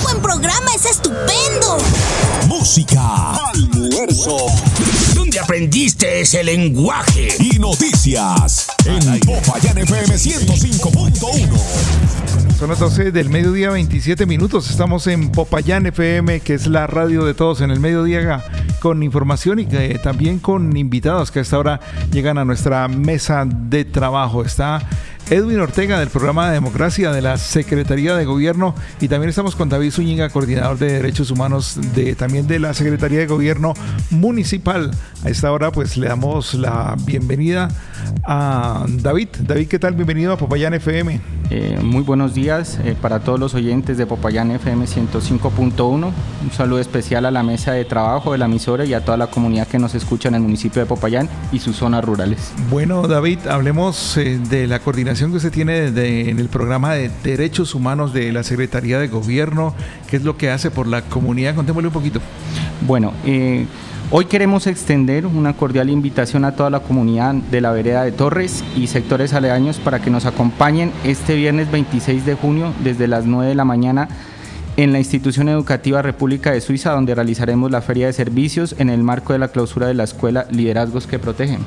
buen programa, es estupendo. Música, almuerzo, ¿dónde aprendiste ese lenguaje? Y noticias en Popayán FM 105.1. Son las 12 del mediodía, 27 minutos. Estamos en Popayán FM, que es la radio de todos en el mediodía, con información y también con invitados que a esta hora llegan a nuestra mesa de trabajo. Está Edwin Ortega del programa de Democracia de la Secretaría de Gobierno, y también estamos con David Zúñiga, coordinador de Derechos Humanos también de la Secretaría de Gobierno Municipal. A esta hora pues le damos la bienvenida a David. David, ¿qué tal? Bienvenido a Popayán FM. Muy buenos días para todos los oyentes de Popayán FM 105.1. Un saludo especial a la mesa de trabajo de la emisora y a toda la comunidad que nos escucha en el municipio de Popayán y sus zonas rurales. Bueno, David, hablemos de la coordinación que usted tiene en el programa de Derechos Humanos de la Secretaría de Gobierno. ¿Qué es lo que hace por la comunidad? Contémosle un poquito. Bueno, hoy queremos extender una cordial invitación a toda la comunidad de la vereda de Torres y sectores aledaños para que nos acompañen este viernes 26 de junio desde las 9 de la mañana en la institución educativa República de Suiza, donde realizaremos la feria de servicios en el marco de la clausura de la escuela Liderazgos que Protegen.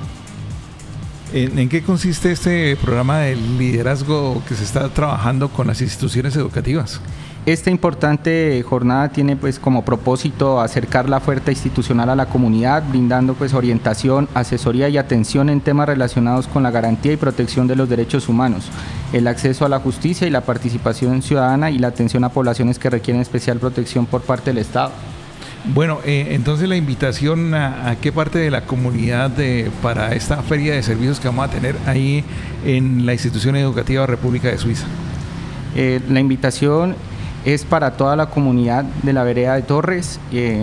¿En qué consiste este programa de liderazgo que se está trabajando con las instituciones educativas? Esta importante jornada tiene pues como propósito acercar la oferta institucional a la comunidad, brindando pues orientación, asesoría y atención en temas relacionados con la garantía y protección de los derechos humanos, el acceso a la justicia y la participación ciudadana y la atención a poblaciones que requieren especial protección por parte del Estado. Bueno, entonces la invitación a qué parte de la comunidad para esta feria de servicios que vamos a tener ahí en la institución educativa República de Suiza. La invitación es para toda la comunidad de la vereda de Torres,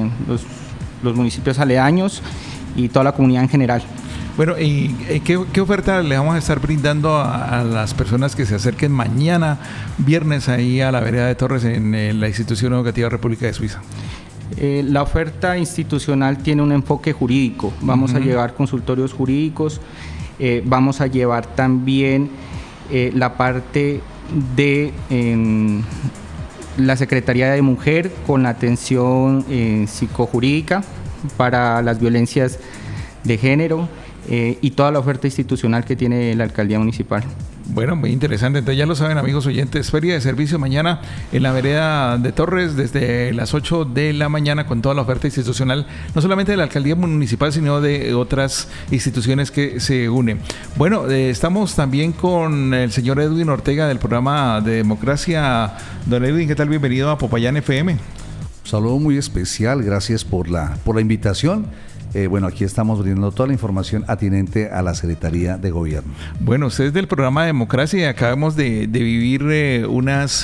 los municipios aledaños y toda la comunidad en general. Bueno, ¿y qué oferta le vamos a estar brindando a las personas que se acerquen mañana, viernes, ahí a la vereda de Torres en la institución educativa República de Suiza? La oferta institucional tiene un enfoque jurídico. Vamos a llevar consultorios jurídicos, vamos a llevar también la parte de la Secretaría de Mujer con la atención psicojurídica para las violencias de género y toda la oferta institucional que tiene la Alcaldía Municipal. Bueno, muy interesante. Entonces ya lo saben, amigos oyentes, feria de servicio mañana en la vereda de Torres desde las 8 de la mañana con toda la oferta institucional, no solamente de la Alcaldía Municipal, sino de otras instituciones que se unen. Bueno, estamos también con el señor Edwin Ortega del programa de Democracia. Don Edwin, ¿qué tal? Bienvenido a Popayán FM. Un saludo muy especial, gracias por la invitación. Bueno, aquí estamos brindando toda la información atinente a la Secretaría de Gobierno. Bueno, ustedes del programa de Democracia y acabamos de vivir unas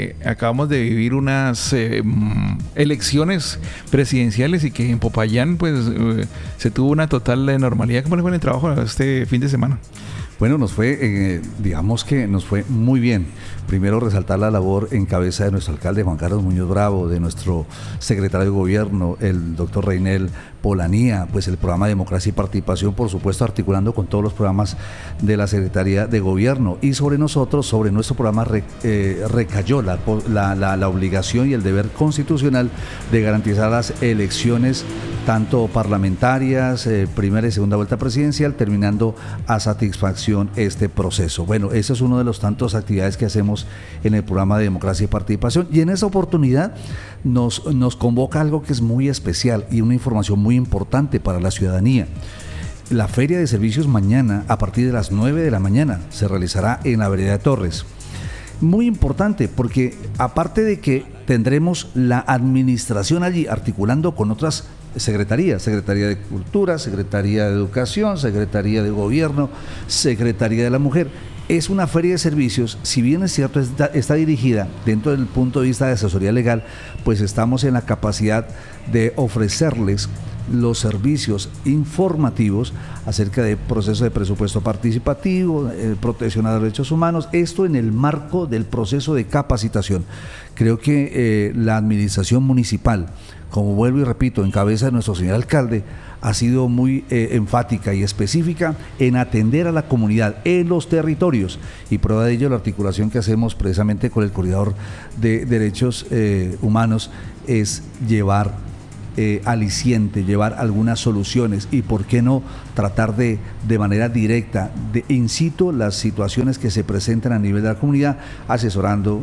elecciones presidenciales y que en Popayán pues se tuvo una total normalidad. ¿Cómo les fue en el trabajo este fin de semana? Bueno, digamos que nos fue muy bien. Primero resaltar la labor en cabeza de nuestro alcalde Juan Carlos Muñoz Bravo, de nuestro secretario de Gobierno, el doctor Reinel Polanía, pues el programa de Democracia y Participación, por supuesto, articulando con todos los programas de la Secretaría de Gobierno. Y sobre nuestro programa recayó la obligación y el deber constitucional de garantizar las elecciones tanto parlamentarias, primera y segunda vuelta presidencial, terminando a satisfacción este proceso. Bueno, ese es uno de los tantos actividades que hacemos en el programa de Democracia y Participación, y en esa oportunidad nos convoca algo que es muy especial y una información muy importante para la ciudadanía. La feria de servicios mañana a partir de las 9 de la mañana se realizará en la vereda de Torres. Muy importante porque aparte de que tendremos la administración allí articulando con otras secretarías, Secretaría de Cultura, Secretaría de Educación, Secretaría de Gobierno, Secretaría de la Mujer. Es una feria de servicios, si bien es cierto, está dirigida dentro del punto de vista de asesoría legal, pues estamos en la capacidad de ofrecerles los servicios informativos acerca del proceso de presupuesto participativo, protección a los derechos humanos, esto en el marco del proceso de capacitación. Creo que la administración municipal, como vuelvo y repito, en cabeza de nuestro señor alcalde, ha sido muy enfática y específica en atender a la comunidad en los territorios, y prueba de ello la articulación que hacemos precisamente con el Coordinador de Derechos Humanos es llevar aliciente, llevar algunas soluciones y por qué no tratar de manera directa, de in situ, las situaciones que se presentan a nivel de la comunidad, asesorando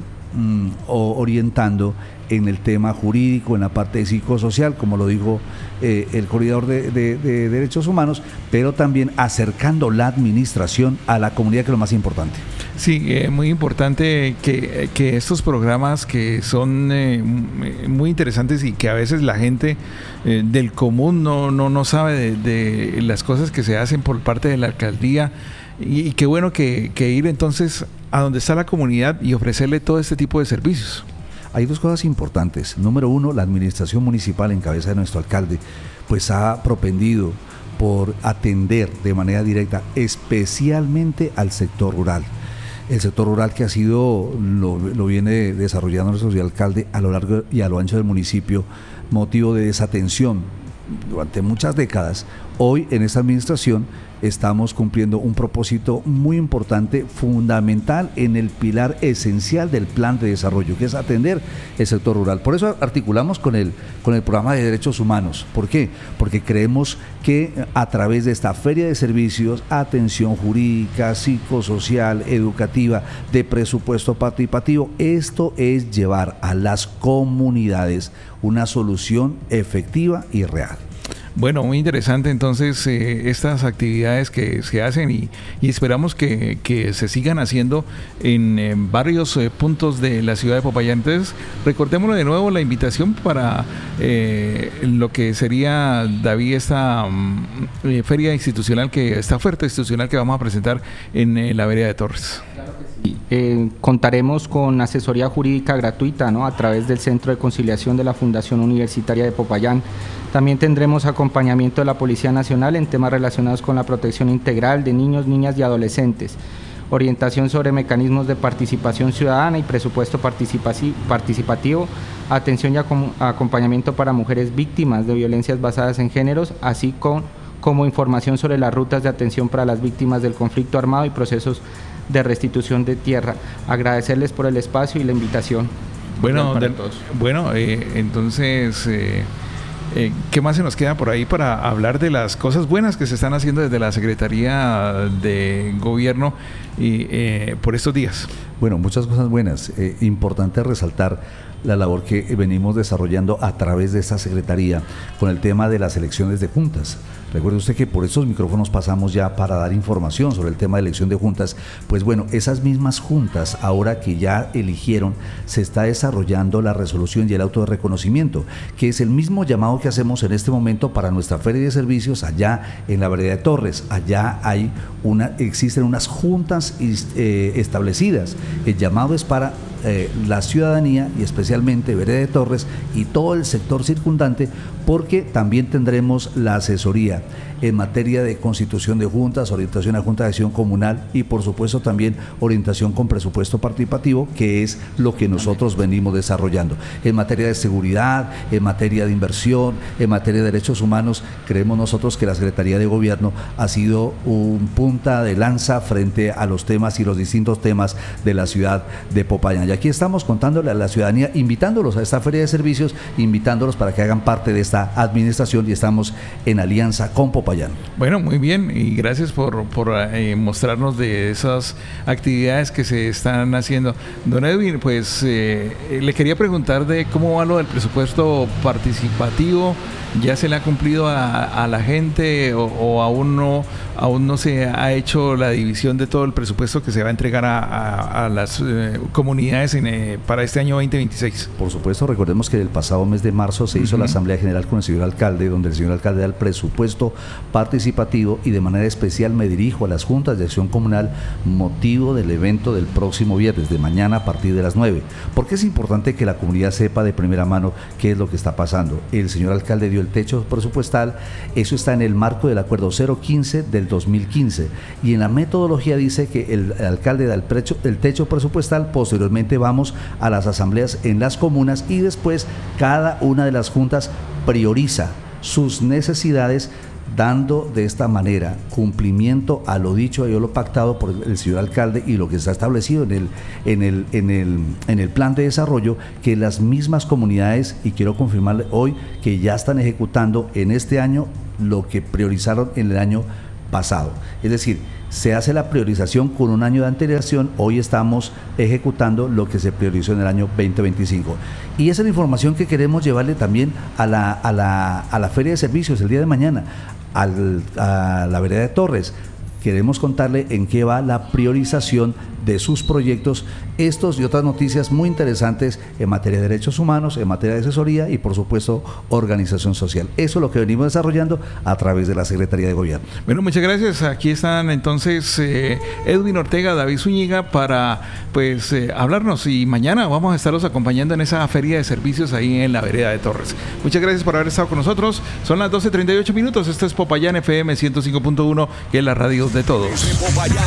o orientando en el tema jurídico, en la parte psicosocial, como lo dijo el Coordinador de Derechos Humanos, pero también acercando la administración a la comunidad, que es lo más importante. Sí, muy importante que estos programas que son muy interesantes y que a veces la gente del común no sabe de las cosas que se hacen por parte de la alcaldía, y qué bueno que ir entonces a donde está la comunidad y ofrecerle todo este tipo de servicios. Hay dos cosas importantes. Número uno, la administración municipal en cabeza de nuestro alcalde pues ha propendido por atender de manera directa especialmente al sector rural. El sector rural que ha sido, lo viene desarrollando nuestro alcalde a lo largo y a lo ancho del municipio, motivo de desatención durante muchas décadas. Hoy en esta administración estamos cumpliendo un propósito muy importante, fundamental en el pilar esencial del plan de desarrollo, que es atender el sector rural. Por eso articulamos con el programa de derechos humanos. ¿Por qué? Porque creemos que a través de esta feria de servicios, atención jurídica, psicosocial, educativa, de presupuesto participativo, esto es llevar a las comunidades una solución efectiva y real. Bueno, muy interesante entonces estas actividades que se hacen y esperamos que se sigan haciendo en varios puntos de la ciudad de Popayán. Entonces, recordémoslo de nuevo, la invitación para lo que sería, David, esta feria institucional, esta oferta institucional que vamos a presentar en la vereda de Torres. Claro que sí. Contaremos con asesoría jurídica gratuita, ¿no?, a través del Centro de Conciliación de la Fundación Universitaria de Popayán. También tendremos acompañamiento de la Policía Nacional en temas relacionados con la protección integral de niños, niñas y adolescentes, orientación sobre mecanismos de participación ciudadana y presupuesto participativo, atención y acompañamiento para mujeres víctimas de violencias basadas en géneros, así como información sobre las rutas de atención para las víctimas del conflicto armado y procesos de restitución de tierra. Agradecerles por el espacio y la invitación. Entonces, ¿qué más se nos queda por ahí para hablar de las cosas buenas que se están haciendo desde la Secretaría de Gobierno y por estos días? Bueno, muchas cosas buenas. Importante resaltar la labor que venimos desarrollando a través de esta Secretaría con el tema de las elecciones de juntas. Recuerde usted que por estos micrófonos pasamos ya para dar información sobre el tema de elección de juntas. Pues bueno, esas mismas juntas, ahora que ya eligieron, se está desarrollando la resolución y el auto de reconocimiento, que es el mismo llamado que hacemos en este momento para nuestra feria de servicios allá en la vereda de Torres. Allá existen unas juntas establecidas. El llamado es para la ciudadanía y especialmente vereda de Torres y todo el sector circundante, porque también tendremos la asesoría en materia de constitución de juntas, orientación a junta de acción comunal y por supuesto también orientación con presupuesto participativo, que es lo que nosotros venimos desarrollando. En materia de seguridad, en materia de inversión, en materia de derechos humanos, creemos nosotros que la Secretaría de Gobierno ha sido un punta de lanza frente a los temas y los distintos temas de la ciudad de Popayán. Y aquí estamos contándole a la ciudadanía, invitándolos a esta feria de servicios, invitándolos para que hagan parte de esta administración, y estamos en alianza con Popayán. Bueno, muy bien, y gracias por mostrarnos de esas actividades que se están haciendo. Don Edwin, pues le quería preguntar de cómo va lo del presupuesto participativo. ¿Ya se le ha cumplido a la gente o aún no se ha hecho la división de todo el presupuesto que se va a entregar a las comunidades para este año 2026? Por supuesto, recordemos que el pasado mes de marzo se hizo la Asamblea General con el señor alcalde, donde el señor alcalde da el presupuesto participativo, y de manera especial me dirijo a las juntas de acción comunal motivo del evento del próximo viernes, de mañana a partir de las 9. Porque es importante que la comunidad sepa de primera mano qué es lo que está pasando. El señor alcalde dio el techo presupuestal, eso está en el marco del acuerdo 015 del 2015, y en la metodología dice que el alcalde da el techo presupuestal, posteriormente Inmediatamente vamos a las asambleas en las comunas y después cada una de las juntas prioriza sus necesidades, dando de esta manera cumplimiento a lo dicho y a lo pactado por el señor alcalde y lo que está establecido en el plan de desarrollo que las mismas comunidades, y quiero confirmarle hoy que ya están ejecutando en este año lo que priorizaron en el año pasado. Es decir, se hace la priorización con un año de antelación, hoy estamos ejecutando lo que se priorizó en el año 2025. Y esa es la información que queremos llevarle también a la Feria de Servicios el día de mañana, a la vereda de Torres. Queremos contarle en qué va la priorización de sus proyectos, estos y otras noticias muy interesantes en materia de derechos humanos, en materia de asesoría y por supuesto organización social. Eso es lo que venimos desarrollando a través de la Secretaría de Gobierno. Bueno, muchas gracias. Aquí están entonces Edwin Ortega, David Zúñiga para hablarnos, y mañana vamos a estarlos acompañando en esa feria de servicios ahí en la vereda de Torres. Muchas gracias por haber estado con nosotros. Son las 12:38 minutos. Esto es Popayán FM 105.1, que es la radio de todos.